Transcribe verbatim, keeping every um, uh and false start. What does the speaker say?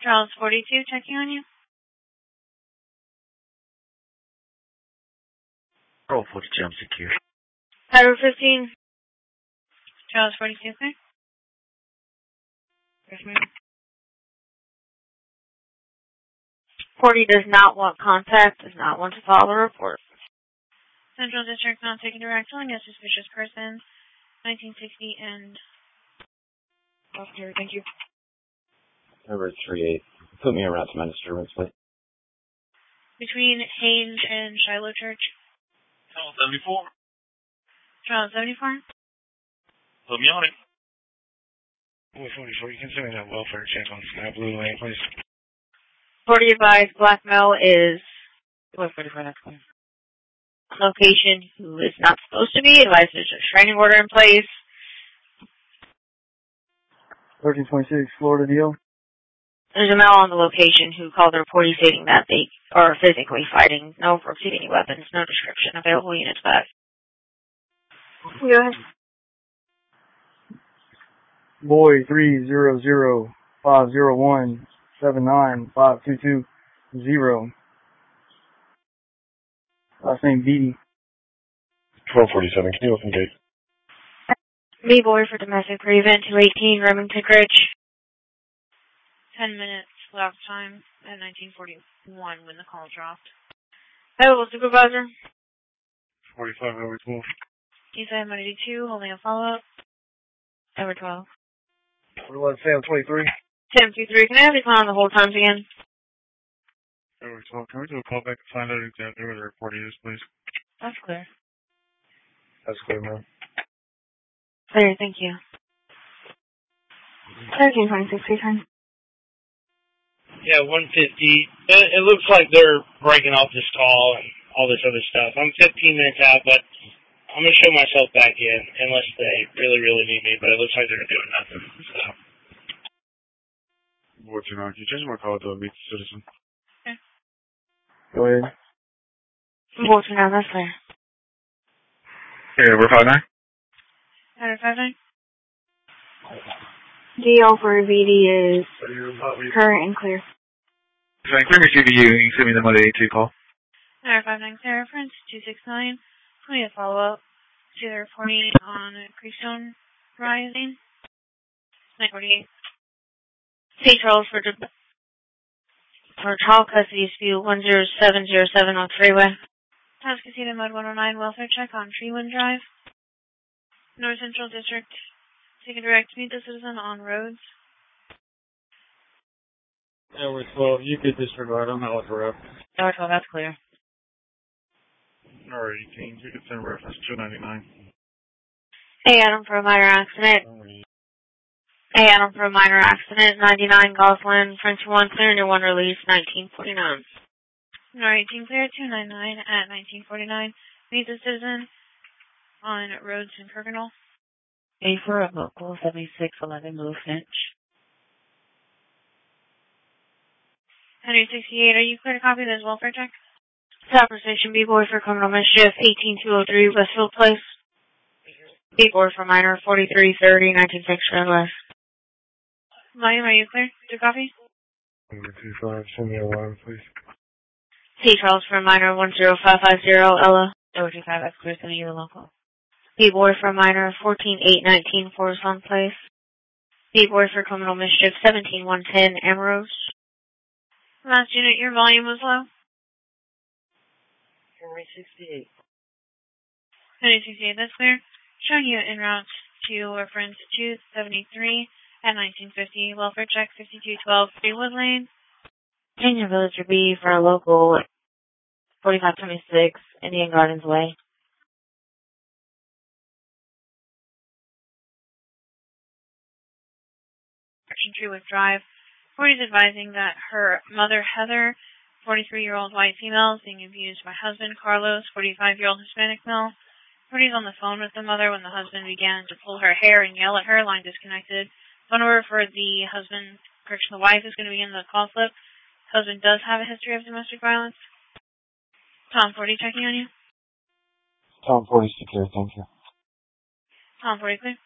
Charles forty-two, checking on you. Roll forty-two, I'm secure. Tower fifteen. Charles forty-two, clear. Yes, ma'am. forty does not want contact, does not want to file a report. Central District not taking direct on a suspicious person. nineteen sixty and... Okay, thank you. Over three eight. Put me around to my disturbance, please. Between Hange and Shiloh Church. Charles seventy-four. Charles seventy-four. Put me on it. Boy forty-four, you can send me that welfare check on Sky Blue Lane, please. forty advised blackmail is... Boy forty-four, that's clear. Location who is not supposed to be. Advised there's a restraining order in place. thirteen twenty-six, Florida deal. There's a male on the location who called the reportee stating that they are physically fighting. No proceeding weapons, no description. Available units back. Go ahead. Boy three zero zero five zero one seven nine five two two zero. Last name Beatty. twelve forty-seven, can you open the gate? B-boy for domestic prevent two eighteen Remington Ridge. Ten minutes left time at nineteen forty-one when the call dropped. Hello, supervisor. forty-five over twelve. Eastside ninety-two, holding a follow-up. Over twelve. What Sam twenty-three? Sam two three, can I have you on the whole times again? Over twelve, can we do a call back and find out exactly where the report is, please? That's clear. That's clear, ma'am. Clear, thank you. thirteen twenty-six, return. Yeah, one fifty. It, it looks like they're breaking off this call and all this other stuff. I'm fifteen minutes out, but I'm going to show myself back in unless they really, really need me, but it looks like they're doing nothing. So. What's your name? Can you change my call to a beat citizen? Okay. Go ahead. What's your name? That's clear. Okay, we're five nine. Under five nine? D O for V D is current and clear. So clear me C V U, you can send me the Monday eighty-two call. Under five nine, clear reference, two six nine. We need a follow-up to the reporting on Creekstone Rising. nine forty-eight. State Charles for, for child custody dispute one zero seven zero seven on freeway. Task Casino Mode one oh nine, welfare check on Treewind Drive. North Central District, take a direct meet the citizen on roads. Yeah, we're twelve. You could disregard. I'm not for up. Tower twelve, that's clear. Or eighteen, you can send reference two ninety-nine. Hey, Adam, for a minor accident. Hey, Adam, for a minor accident. ninety-nine Gosselin, French one, clear, new one release, nineteen forty-nine. No, eighteen clear, two ninety-nine at nineteen forty-nine. Meet the citizen on roads in Kirkendall. A for a local, seventy-six eleven Move Finch. one sixty-eight, are you clear to copy this welfare check? Stopper Station, B-Boy for criminal mischief, eighteen two oh three Westfield Place. B-Boy for minor, forty-three thirty, nineteen six West. William, are you clear to copy? Number two five, send me a line, please. C. Charles for minor, one zero five five zero, Ella. Over two five, that's clear, sending you the local. B-Boy for minor, fourteen eight nineteen, Forest Lawn Place. B-Boy for criminal mischief, seventeen one ten, Ambrose. Last unit, your volume was low. one sixty-eight. one sixty-eight, that's clear. Showing you en route to reference two seventy-three at nineteen fifty. Welfare check fifty-two twelve, Greenwood Lane. Change of Villager B for a local, forty-five twenty-six, Indian Gardens Way. Treewood Drive. forty is advising that her mother, Heather, forty-three-year-old white female, is being abused by husband, Carlos, forty-five-year-old Hispanic male. forty is on the phone with the mother when the husband began to pull her hair and yell at her. Line disconnected. Phone number for the husband, correction, the wife is going to be in the call slip. Husband does have a history of domestic violence. Tom forty checking on you. Tom forty secure, thank you. Tom forty clear.